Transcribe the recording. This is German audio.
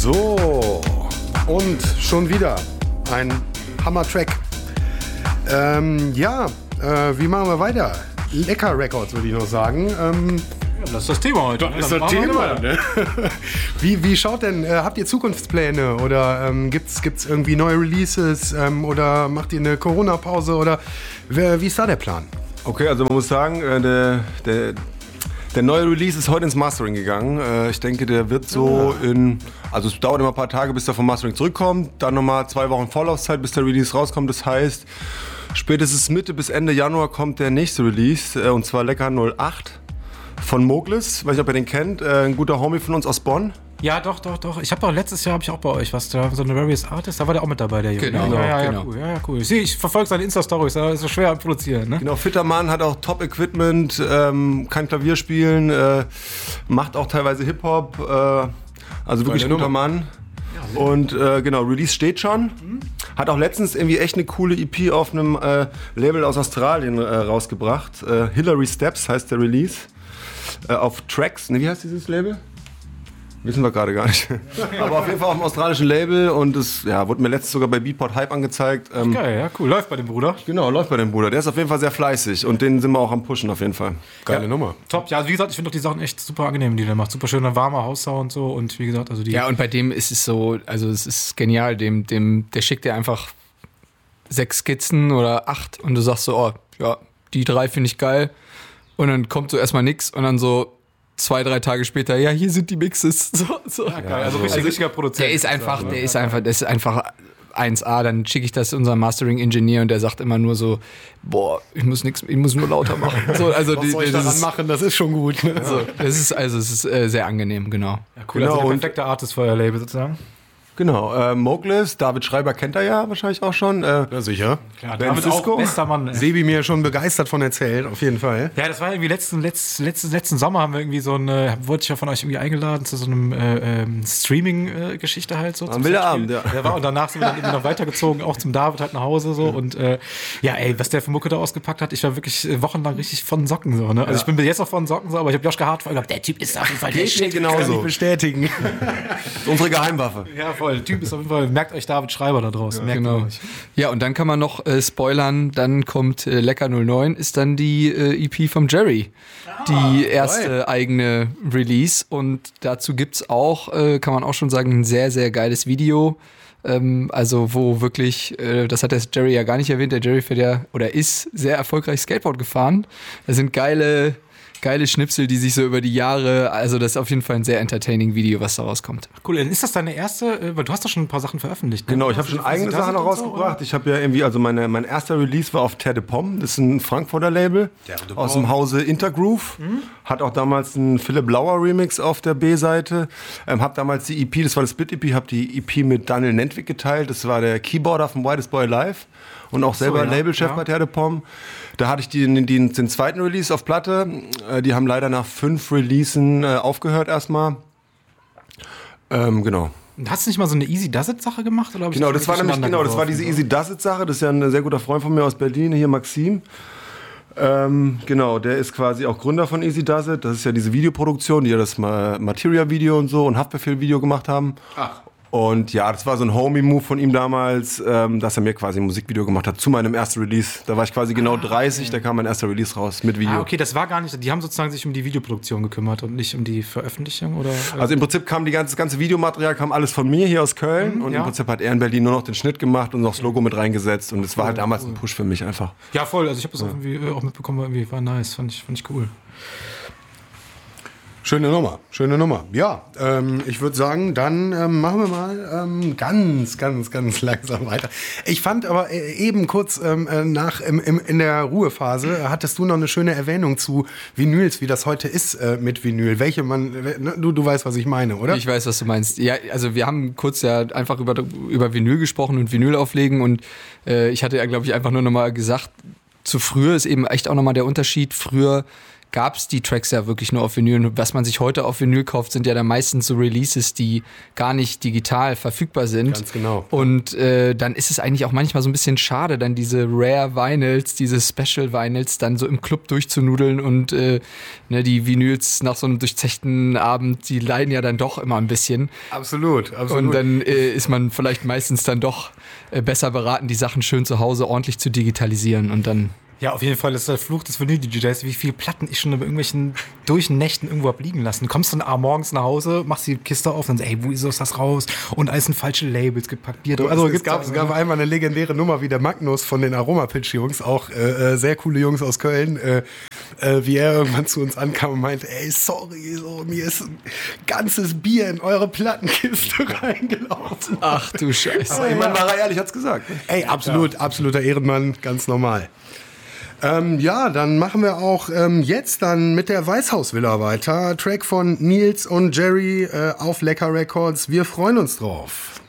So, und schon wieder ein Hammer-Track. Wie machen wir weiter? Lecker Records, würde ich noch sagen. Das ist das Thema heute. Das ist das Thema. Ne? Wie schaut denn, habt ihr Zukunftspläne oder gibt's irgendwie neue Releases oder macht ihr eine Corona-Pause oder wie ist da der Plan? Okay, also man muss sagen, der neue Release ist heute ins Mastering gegangen. Ich denke, der wird so also es dauert immer ein paar Tage, bis der vom Mastering zurückkommt. Dann nochmal 2 Wochen Vorlaufzeit, bis der Release rauskommt. Das heißt, spätestens Mitte bis Ende Januar kommt der nächste Release. Und zwar Lecker 08 von Moglis. Weiß nicht, ob ihr den kennt. Ein guter Homie von uns aus Bonn. Ja, doch. Ich habe doch letztes Jahr auch bei euch was, da so eine Various Artist, da war der auch mit dabei, der Junge. Genau. Ja, cool. Ich verfolge seine Insta-Stories, das ist so schwer am Produzieren, ne? Genau, fitter Mann, hat auch Top-Equipment, kann Klavier spielen, macht auch teilweise Hip-Hop, also wirklich ein guter Mann. Ja, und Release steht schon. Hat auch letztens irgendwie echt eine coole EP auf einem Label aus Australien rausgebracht. Hillary Steps heißt der Release. Auf Tracks, wie heißt dieses Label? Wissen wir gerade gar nicht. Aber auf jeden Fall auf dem australischen Label und es wurde mir letztens sogar bei Beatport Hype angezeigt. Geil, ja, cool. Läuft bei dem Bruder. Genau, läuft bei dem Bruder. Der ist auf jeden Fall sehr fleißig und den sind wir auch am Pushen auf jeden Fall. Geile Nummer. Top. Ja, also wie gesagt, ich finde doch die Sachen echt super angenehm, die der macht. Super schöner, warmer Haussound so und wie gesagt, also die... Ja, und bei dem ist es so, also es ist genial, der schickt dir einfach 6 Skizzen oder 8 und du sagst so, oh, ja, die 3 finde ich geil und dann kommt so erstmal nix und dann so 2-3 Tage später, ja, hier sind die Mixes. So. Ja, geil. Also richtiger Produzent. Der ist einfach 1A. Dann schicke ich das unserem Mastering-Ingenieur und der sagt immer nur so, boah, ich muss nur lauter machen. So, also was soll ich daran machen? Das ist schon gut. Ne? So, es ist sehr angenehm, genau. Ja, cool. Genau, also der perfekte Artist für euer Label sozusagen. Genau, Moglis, David Schreiber kennt er ja wahrscheinlich auch schon. Ja, sicher. Klar, David auch bester Mann. Sebi mir schon begeistert von erzählt, auf jeden Fall. Ja, das war irgendwie letzten Sommer haben wir irgendwie wurde ich ja von euch irgendwie eingeladen zu so einem Streaming-Geschichte halt so. Am Abend, ja. Und danach sind wir dann irgendwie noch weitergezogen, auch zum David halt nach Hause so und was der für Mucke da ausgepackt hat, ich war wirklich wochenlang richtig von Socken so, ne? Also ich bin bis jetzt auch von Socken so, aber ich habe Joschka Hart gefragt, der Typ ist auf jeden Fall der Shit. Genauso. Kann ich bestätigen. Unsere Geheimwaffe. Ja, voll. Der Typ ist auf jeden Fall, merkt euch David Schreiber da draußen. Ja, genau. Ja, und dann kann man noch spoilern, dann kommt Lecker 09, ist dann die EP vom Jerry. Die erste eigene Release. Und dazu gibt's auch, kann man auch schon sagen, ein sehr, sehr geiles Video. Also wo wirklich, das hat der Jerry ja gar nicht erwähnt, der Jerry ist sehr erfolgreich Skateboard gefahren. Da sind geile Schnipsel, die sich so über die Jahre, also das ist auf jeden Fall ein sehr entertaining Video, was da rauskommt. Cool, ist das deine erste, weil du hast doch schon ein paar Sachen veröffentlicht. Ne? Genau, ich habe schon eigene Sachen auch rausgebracht. Ich habe ja irgendwie, also mein erster Release war auf Terre de Pomme, das ist ein Frankfurter Label aus dem Hause Intergroove. Hat auch damals einen Philipp Lauer Remix auf der B-Seite. Hab damals die EP, das war das Split-EP, habe die EP mit Daniel Nentwig geteilt, das war der Keyboarder von Whitest Boy Alive. Und auch selber Labelchef bei Terre de Pomme. Da hatte ich den zweiten Release auf Platte. Die haben leider nach 5 Releasen aufgehört erstmal. Genau. Hast du nicht mal so eine Easy Does It Sache gemacht? Oder genau, das war diese Easy Does It Sache. Das ist ja ein sehr guter Freund von mir aus Berlin, hier Maxim. Genau, der ist quasi auch Gründer von Easy Does It. Das ist ja diese Videoproduktion, die ja das Materia-Video und so und Haftbefehl-Video gemacht haben. Ach. Und ja, das war so ein Homie-Move von ihm damals, dass er mir quasi ein Musikvideo gemacht hat zu meinem ersten Release. Da war ich quasi genau 30, da kam mein erster Release raus mit Video. Okay, das war gar nicht, die haben sozusagen sich um die Videoproduktion gekümmert und nicht um die Veröffentlichung, oder? Also im Prinzip kam das ganze Videomaterial kam alles von mir hier aus Köln und im Prinzip hat er in Berlin nur noch den Schnitt gemacht und noch das Logo mit reingesetzt und es war halt damals ein Push für mich einfach. Ja, voll, also ich habe das irgendwie auch mitbekommen, irgendwie war nice, fand ich cool. Schöne Nummer. Ja, ich würde sagen, dann machen wir mal ganz langsam weiter. Ich fand aber eben kurz in der Ruhephase hattest du noch eine schöne Erwähnung zu Vinyls, wie das heute ist mit Vinyl. Welche du weißt, was ich meine, oder? Ich weiß, was du meinst. Ja, also wir haben kurz ja einfach über Vinyl gesprochen und Vinyl auflegen und ich hatte ja, glaube ich, einfach nur nochmal gesagt, zu früher ist eben echt auch nochmal der Unterschied. Früher gab es die Tracks ja wirklich nur auf Vinyl. Und was man sich heute auf Vinyl kauft, sind ja dann meistens so Releases, die gar nicht digital verfügbar sind. Ganz genau. Und dann ist es eigentlich auch manchmal so ein bisschen schade, dann diese Rare Vinyls, diese Special Vinyls dann so im Club durchzunudeln und die Vinyls nach so einem durchzechten Abend, die leiden ja dann doch immer ein bisschen. Absolut. Und dann ist man vielleicht meistens dann doch besser beraten, die Sachen schön zu Hause ordentlich zu digitalisieren und dann... Ja, auf jeden Fall ist der Fluch des Vinyl-DJs, wie viele Platten ich schon bei irgendwelchen Durchnächten irgendwo hab liegen lassen. Du kommst dann morgens nach Hause, machst die Kiste auf und sagst, ey, wo ist das raus? Und alles sind falsche Labels gepackt. Bier. Also es gab einmal eine legendäre Nummer wie der Magnus von den Aroma-Pitch-Jungs, auch sehr coole Jungs aus Köln, wie er irgendwann zu uns ankam und meinte, ey, sorry, so, mir ist ein ganzes Bier in eure Plattenkiste reingelaufen. Ach du Scheiße. Aber ich meine, war er ehrlich, hat's gesagt. Ey, absoluter Ehrenmann, ganz normal. Dann machen wir auch jetzt dann mit der Weißhausvilla weiter. Track von Nils und Jerry auf Lecker Records. Wir freuen uns drauf.